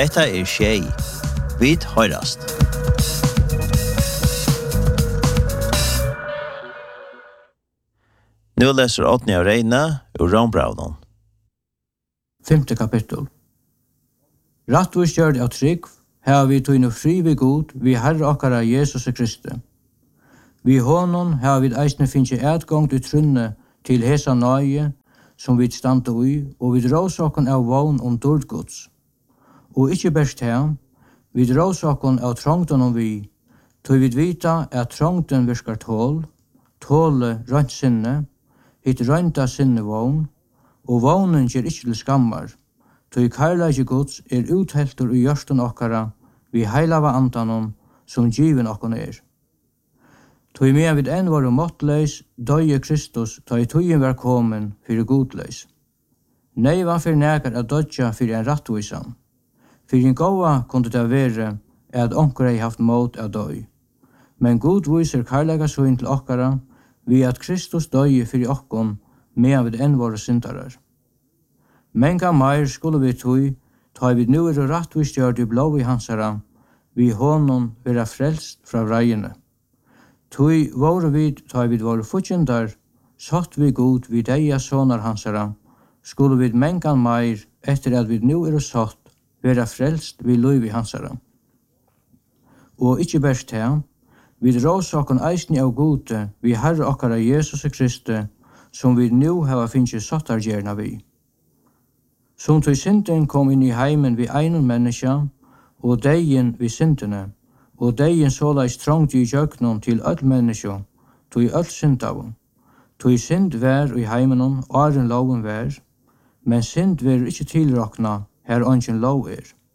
Hetta Shay. Vit høyrast. Nu leser Åtni av Reina ur Rombraunen. 5. kapittel. Rattvis gjør det av trygg, her vi tog fri ved god, vi Herre okkara Jesus Kristi. Vi honom har vi eisne finnes etgang til trunne til hesa nøye, som vi stande ui, og vi drås okken av vogn dårdgods. Og ikkje best her, vi drås okken av trongten vi, tog vi vita at trongten virkar tåle rønt sinne, hit rønta sinne vogn, og vognen gjer ikkje til skammar, tog karlage gods utheltur i hjørsten okkara, vi heilava andanon, som given okken Tog med vid en var måttleis, døye Kristus, ta i tøyen var komen fyrir godleis. Neivan fyrir nekar at dødja fyrir en rattvisan. Fyrir en gåa kunde det være at onker ei haft mot av døy. Men god viser karlaga svinn til okkara, vi at Kristus døye fyrir okkon, med vid en var syndarar. Menga meir skulle vi tøy, ta vid nu rattvisgjørd i blå i hansara, vi honom vera frelst fra reiene. Tui våre vid, ta vid våre futjendar, satt vi god vid eia sonar hansara, skulle vid mengan meir, etter at vi nu satt, vera frelst vid luivi hansara. Og ikkje best her, vid råsaken eisni av gode, vi Herre okkara Jesus Kristi, som vi nu hava finnje sattargjerna vi. Som tui synden kom inn i heimen vi einon menneska, og deien vi syndene, og deien såleis trångte i jøknon til öll menneskjo, tog öll syndavon. Tog synd vær i heimenon, åren loven vær, men synd vær ikkje tilrakna, her ongen lov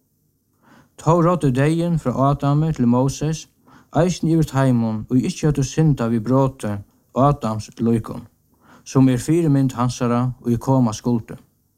Tog rådde deien fra Adame til Moses, eisen ivet heimon, og ikkje hadde synda vi bråte Adams løykon, som firemynd hansara og i koma skulde.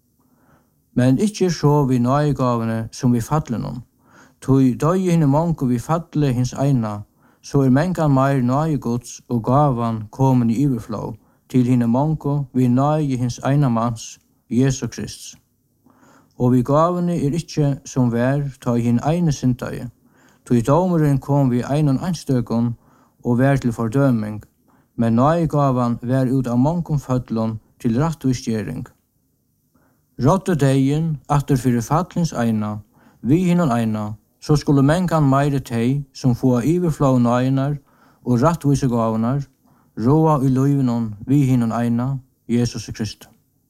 Men ikkje så vi nøygavene som vi fallenon, tog døye henne mongo vi falle hins eina, så mengan meir nøye gods og gavan komen i overflow til henne mongo vi nøye hins eina mans, Jesu Krist. Og vi gavene ikkje som vær ta i henne eina syndaje, tog domeren kom vi einan einstøkon og vær til fordøming, men nøye gavan vær ut av mongon fødlon til rattvisgjering. Rådde deien, atter fyrir fallins eina, vi hinnon eina, så skulle mengan meire tei som få iverflå nøynar og rattvise gavnar, råa i løyvenon vi hinnon eina, Jesus Kristi.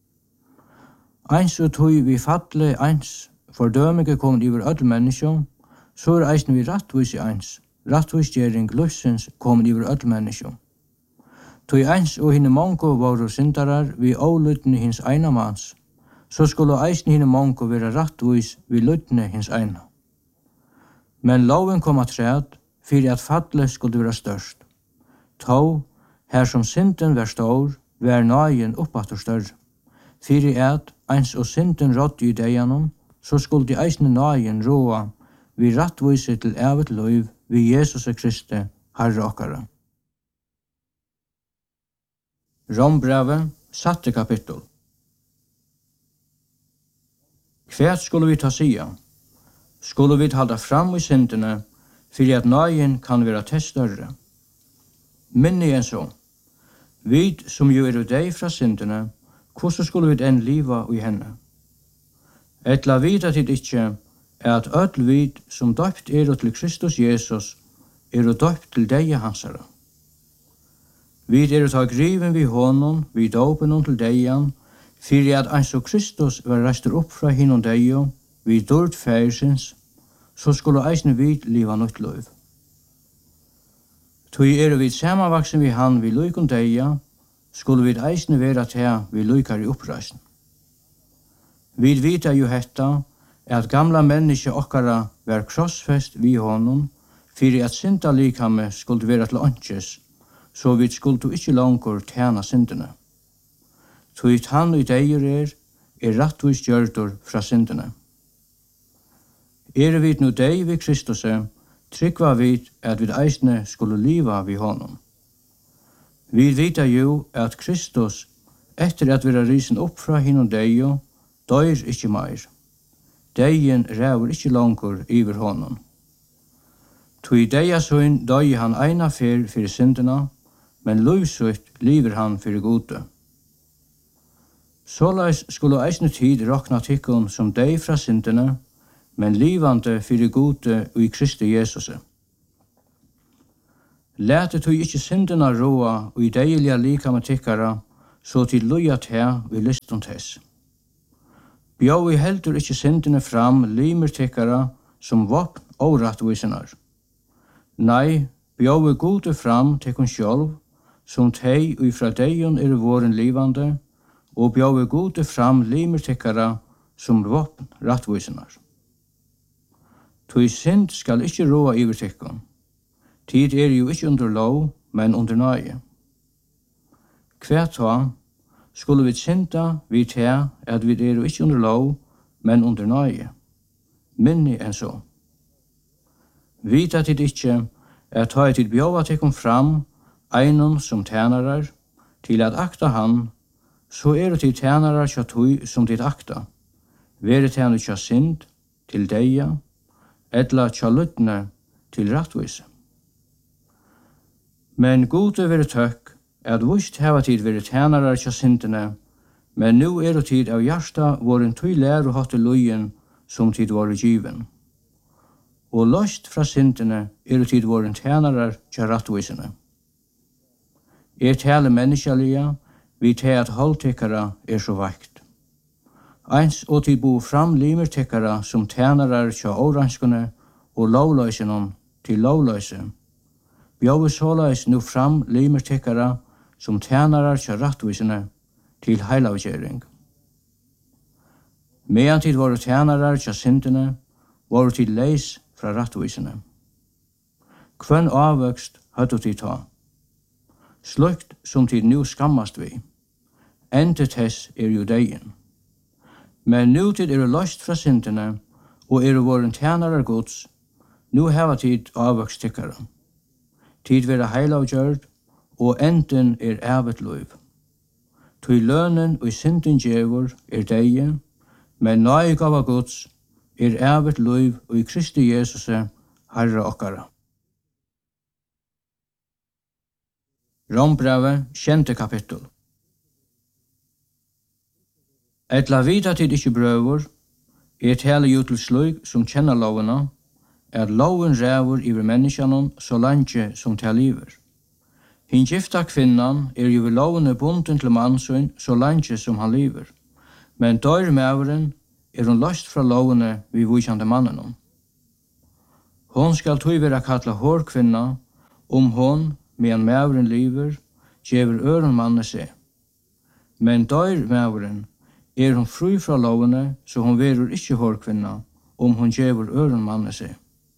Eins og tøy vi falle eins, fordømige kom iver öll menneskjom, så eisen vi rattvise eins, rattvisgjering løsens kom iver öll menneskjom. Tøy eins og hinne mongo var syndarar vi ålutne hins eina mans, så skulle eisen hinne mongo være rattvis vi lutne hins eina. Men loven kom at træd, fyrir at falle skulle være størst. Tå, her som synden var stor, var nøyen oppatter større. Fyrir at, eins og synden rådde i deianom, så skulle de eisne nøyen råa, vi rattvise til evet løyv, vi Jesus Kristi, Herre okkara. Rombrevet, 7. kapittel. Hvert skulle vi ta sia? Skulle vi halda fram i syndene, fyrir at nøyen kan være til større. Minni enn så. Vi som jo deg fra syndene, hvordan skulle vi enn liva i henne? Etla vita tid ikkje, at öll vid som døpt til Kristus Jesus, døpt til deie hansara. Vi ta griven vi honom, vi dåpen til deian, fyrir at eins og Kristus var reistur opp fra hinnom deio, vi dård færsins, så skulle eisne vid liva nytt løyv. Tui vi samanvaksen vi han vi lykon deia, skulle vi eisne vera til vi lykar i oppreisen. Vi vita jo hetta, at gamla menneske okkara var krossfest vi honom, fyrir at synda likame skulle vera til åndsjes, så vi skulle ikkje langkur tjena syndene. Tui han og deir rattvis gjørdur fra syndene. Vi nu dei vi Kristus, tryggva vi at vi eisne skulle liva vi honom. Vi vita jo at Kristus, etter at vi risen opp fra hinnom deio, døyr ikkje meir. Deien ræver ikkje langur iver honom. Tui deia søyn døy han eina fer fyrir syndina, men løvsutt liver han fyrir gode. Såleis skulle eisne tid rokna tikkun som dei fra syndene, men livande fyrir gode og i Kristi Jesus. Læte tui ikkje syndina roa og i deilige likame tikkara, så til lujat her vi listund hess. Bjau i heldur ikkje syndene fram limer tikkara som vopn og rattvisenar. Nei, bjau i gode fram tikkun sjálv, som tei og ifra deion våren livande, og bjau i gode fram limer tikkara som vopn rattvisenar. Tui synd skal ikkje roa iver tikkun. Tid jo ikkje under lov, men under nøye. Hver ta skulle vi synda vi til at vi jo ikkje under lov, men under nøye. Minni enn så. Vita tid ikkje at ta tid bjova tikkum fram einon som tænarar til at akta han, så tid tænarar tja tui som tid akta. Vere tænu tja synd til deia, etla tja luttne til rattvise. Men gode vere tøkk, at vust heva tid vere tænarar tja syndene, men nu tid av hjärsta våren tøy læru hatt lujen som tid var given. Og løst fra syndene tid våren tænarar tja rattvisene. Tale menneskelige, vi til at holdtikkara så vakt. Eins og tid bo fram limer tikkara som tænarar tja oranskene og lovløysenon til lovløyse. Bjau såleis nu fram limer tikkara som tænarar tja rattvisene til heilavgjering. Medan tid var tænarar tja syndene, var tid leis fra rattvisene. Kvønn avvøkst høttu tid ta. Slukt som tid nu skammast vi. Endet hess jo deien. Men nu tid løst fra syndene, og våren tænarar gods, nu heva tid avvøkst tikkara. Tid vera heilavgjørd, og enden evet løyv. Tui lønnen og synden djevor deie, men nøy gava gods evet løyv og i Kristi Jesus, Herre okkara. Rombrevet, 10. kapittel. Etla vita tid ikkje brøver, tale jo til sløyg som kjenner lovena, at loven ræver iver menneskjanon så langt som til liver. Hin gifta kvinnan jo ved lovene bunden til mannsøyn så langt som han liver, men døyr mæveren hun løst fra lovene vi vujkjande mannen. Hon skal tøy vera kalla hår kvinna, hon, medan mæveren liver, gjever øren manne seg. Men døyr mæveren hun fri fra lovene, så hon verur ikkje hår kvinna, hon gjever øren manne seg.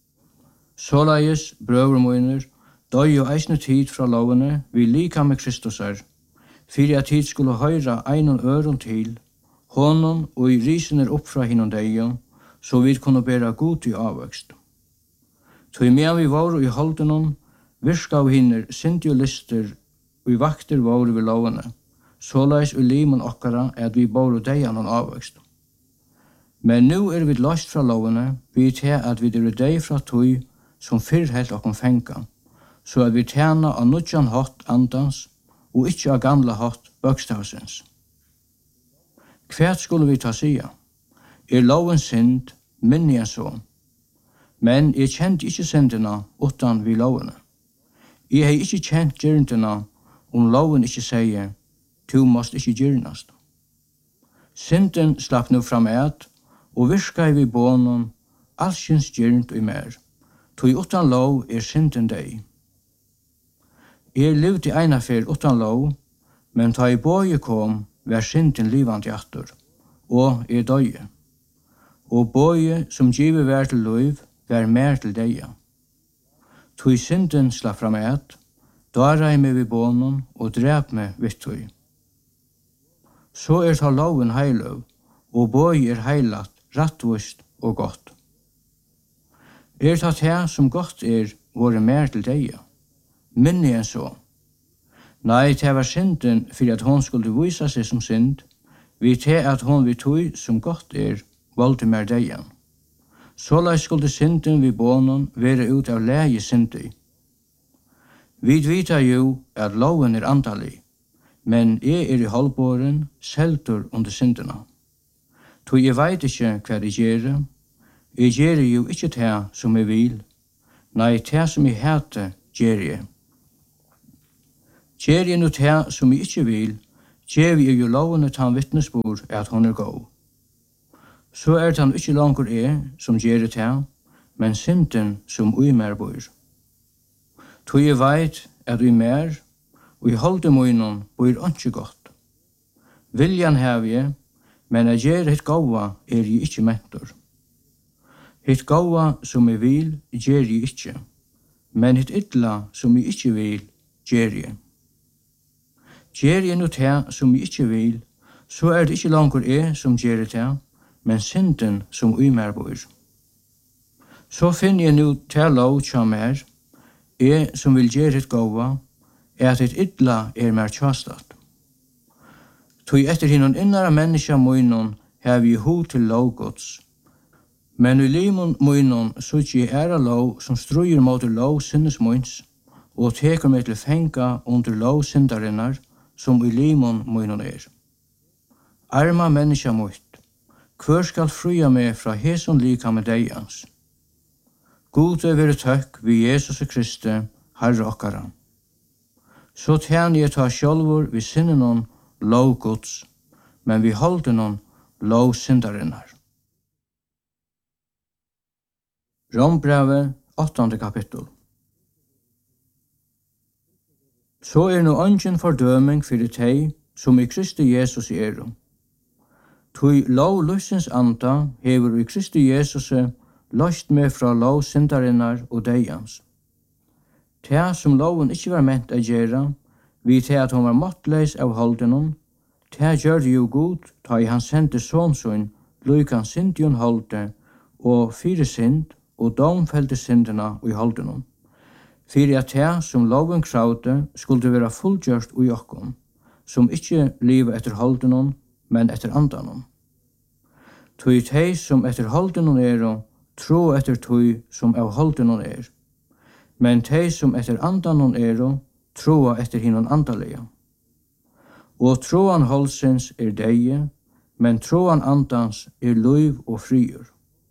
Såleis, brøvermoiner, døy og eisne tid fra lovene vi lika med Kristusar, fyrir at tid skulle høyra einon øron til, honom og i risen opp fra hinnom deion, så vi kunne bæra god i avvøkst. Tøy medan vi var i holdenon, virka av hinner syndi og lister og i vakter var vi lovene, såleis og limon okkara at vi bor og deian og avvøkst. Men nu vi løst fra lovene, vi til at vi dei fra tøy som fyrr helt okkom fenga, så at vi tjena av nudjan hatt andans og ikkje av gamla hatt bøkstavsens. Hvert skulle vi ta sia? Loven synd, minni enn så. Men kjent ikkje syndina utan vi lovene. Hei ikkje kjent gyrndina loven ikkje sier, tu måst ikkje gyrnast. Synden slapp nu fram og virka vi bånen, allskyns gyrnd og mer. Tui utan lov synden deg. Livd i eina fer utan lov, men ta i båje kom, var synden livant jattur, og døye. Og båje som giver vær til lov, var mer til deia. Tui synden slapp fram da rei meg vi bånen og drep meg vitt tui. Så ta loven heiløv, og båje heilat, rattvist og godt. Tatt her som godt våre mer til deia. Minni enn så. Nei, det var synden for at hon skulle vise seg som synd, vi til at hon vi tog som godt valgte mer deian. Såleis skulle synden vi bånen være ut av leie syndi. Vi vita jo at loven andalig, men jeg i halvbåren selter under syndena. To jeg veit ikke hva jeg gjør. Jeg gjør jo ikke det som jeg vil, nei, det som jeg heter gjør jeg. Gjør jeg nå det som jeg ikke vil, gjør jeg jo loven til han vittnesbord at hun god. Så det han ikke langer som gjør det, men synden som uimer bor. To jeg veit at uimer, og i holde munnen bor ikke godt. Viljan har jeg, men jeg gjør hitt gåva jeg ikke mentor. Hitt gåva som jeg vil, gjør jeg ikke, men hitt ytla som jeg ikke vil, gjør jeg. Gjør jeg nå det som jeg ikke vil, så det ikke langer som gjør det, men synden som uimer bor. Så finner jeg nå til lov til mer, som vil gjøre hitt gåva, at hitt ytla mer tjastat. Tog etter hinnon innara menneska munnen har vi ho til lovgods. Men i limon munnen sutt jeg æra lov som struer mot lov sinnes munns, og teker meg til fenga under lov syndarinnar som i limon munnen Arma menneska mutt, hver skal fruja meg fra heson lika med deians. Gode være tøkk vi Jesus Kristi, Herre okkara. Så tjän jeg ta sjálvor vi sinnenon lov Guds, men vi holder noen lov syndarinnar. Rombrevet, 8. kapittel. Så no ongen fordøming fyrir tei, som i Kristi Jesus Tui lov løsens anda hever i Kristi Jesus løst med fra lov syndarinnar og deians. Tei som loven ikkje var ment a gjera, vi til at hon var måttleis av holdenon, tei gjør det jo god, ta i han sendte sånsøyn, lykan syndjon holde, og fire synd, og domfelte syndena i holdenon. Fyrir at tei som loven kravde, skulle være fullgjørst ui okkon, som ikkje liva etter holdenon, men etter andanon. Tui tei som etter holdenon tro etter tui som av holdenon men tei som etter andanon troa etter hinnon andalega. Og troan holdsens deie, men troan andans liv og friur.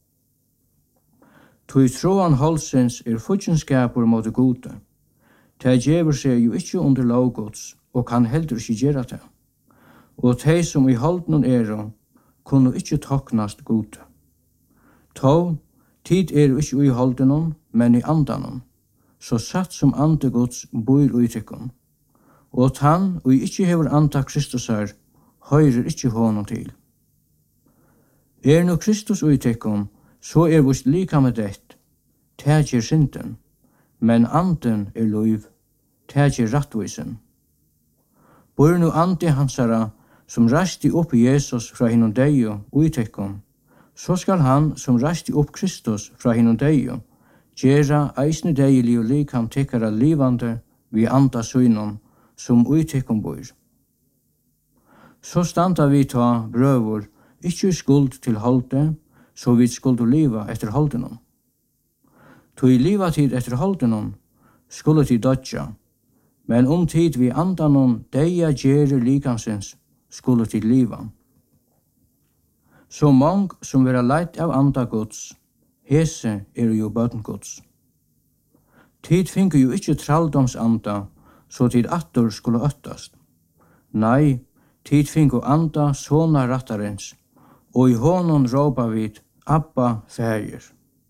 Tui troan holdsens futjenskapur mot gode. Tei gjever seg jo ikkje under lovgods, og kan heldur ikkje gjera det. Og tei som i holdenon kunne ikkje toknast gode. Tå, tid jo ikkje i holdenon, men i andanon. Så satt som andegods bor i tykkon. Og han, og ikkje hever anta Kristus høyrer ikkje honom til. No Kristus i tykkon, så vårt lika med det, tægjer synden, men anden liv, tægjer rattvisen. Bor no ande hansara, som rasti opp Jesus fra hinnom deio i tykkon, så skal han, som rasti opp Kristus fra hinnom deio, gjera eisne deili og likam tekkara livande vi anda synon som uitekkom bor. Så standa vi ta brøvor, ikkje skuld til holde, så vi skuldu liva etter holdenon. Tui liva tid etter holdenon, skulle tid dodja, men tid vi andanon deia gjere likansens, skulle tid liva. Så mong som vera leit av anda gods, hese jo bøten gods. Tid finker jo ikkje tralldomsanda, så tid attor skulle øttast. Nei, tid finker anda såna rattarens, og i honon råpa vid Abba fægir.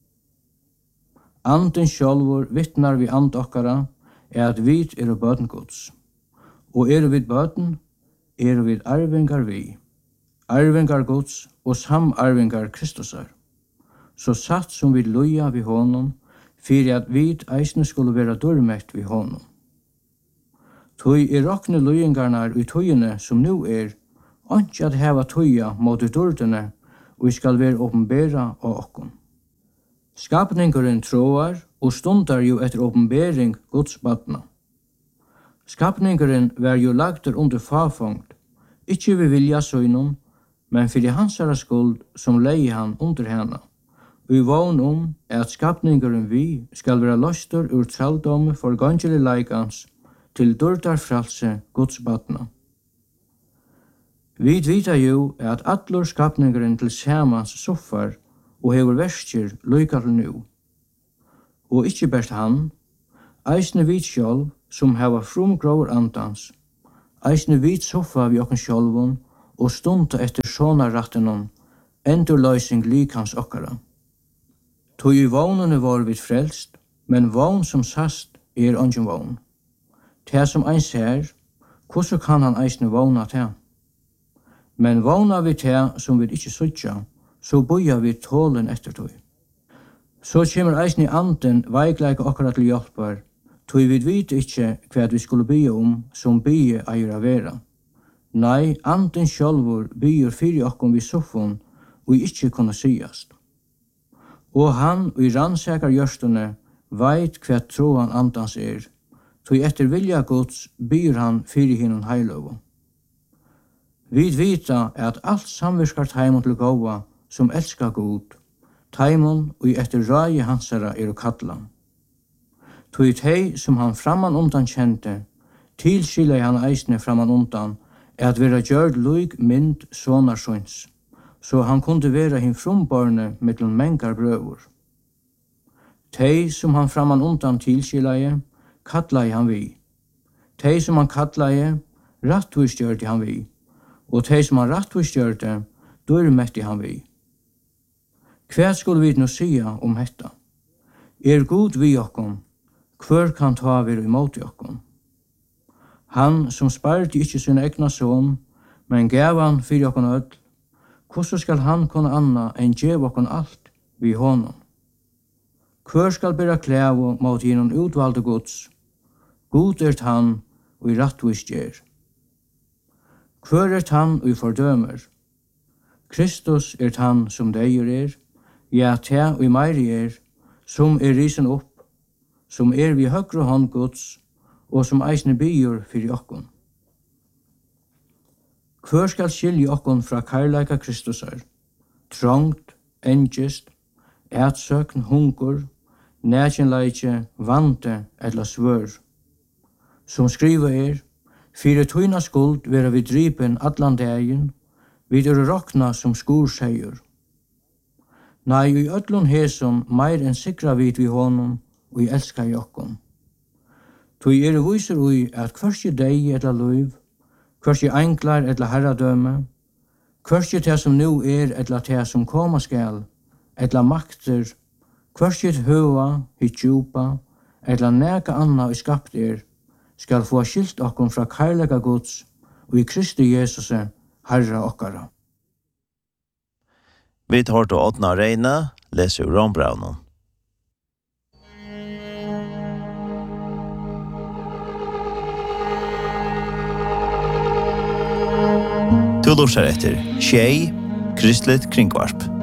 Anden sjálvor vittnar vi and okkara, at vid bøten gods. Og vid bøten, vid arvingar vi. Arvingar gods og samarvingar Kristusar. Så satt som vi loja vi honom, fyrir at vid eisne skulle vera dormekt vi honom. Tui rokne lojingarnar i tøyene som nu ikke at heva tøya mot dordene, og vi skal være åpenbæra av okkon. Skapningeren troar og stundar jo etter åpenbæring Guds badna. Skapningeren var jo lagter under fafongt, ikkje vi vilja søgnon, men fyrir hansara skuld som leie han under hana, og i vogn at skapningeren vi skal være løstur ur traldomme for gangeli leikans til durdar fralse godsbatna. Vi vita jo at allur skapningeren til samans soffar og hever verskir lykar nu. Og ikkje best han, eisne vit sjálv som heva frumgråur andans, eisne vit soffa vi okken sjálvun og stunda etter sonarrattenon, endurløysing likans okkara. Tog i vognene var vi frelst, men vogn som sast ongin vogn. Det som ein ser, hvordan kan han eisne vogna til? Men vogna vi til som vi ikkje suttja, så boja vi tålen etter tog. Så kommer eisne anden veikleika okkara til hjelpar, tog vi vet ikkje hva vi skulle bya som bya eier av vera. Nei, anden sjálvur byr fyrir okkom vi soffon og ikkje kunne sigast. Og han og i rannsakar gjørstune veit hva troan andans tog etter vilja Guds byr han fyrir hinnon heilovo. Vi vita at alt samvirskar taimon til gåva som elskar god, taimon og etter rage hansara kalla. Tog tei som han framan undan kjente, tilskilei han eisne framan undan at vera gjørd luig mynd sonarsons, så han kunde vera hin frumbarne mittlum mengar brøvur. Tei som han framan undan tilskilei, kallai han vi. Tei som han kallai, rattvistgjørte han vi. Og tei som han rattvistgjørte, dørmetti han vi. Hva skulle vi nå sia hetta? God vi okkom, hver kan ta vir imot okkom? Han som sparte ikkje sin egna son, men gav han fyrir okkom öll, hvordan skal han kunne anna enn gjev okkom alt vi honom? Hver skal bera klævo mot hinnom utvalde gods? God han og i rattvis gjer. Hver han og i fordømer? Kristus han som deier ja, ta og i meiri som risen opp, som vi høgre hånd gods, og som eisne byr fyrir okkon. Hver skal skilje okkon fra kærleika Kristusar? Trångt, engest, ætsøkn, hungur, nækjenleikje, vante eller svør. Som skriva fyrir tøyna skuld vera vi drypen allan dagen, vi rokna som skorseier. Nei, i öllun hesum meir enn sikra vid vi honum, og i elskar i okkom. Tog viser ui at hverskje deg etla luiv, hverskje enklar etla herradøme, hverskje det som nu etla det som koma skal, etla makter, hverskje høa, hit djupa, etla neka anna i skapt skal få skilt okkom fra kærlega Guds, og i Kristi Jesus, Herra okkara. Vi tar til Åtna Reina, leser Rombraunen. Du lurer etter Tjei, Kristelig Kringvarp.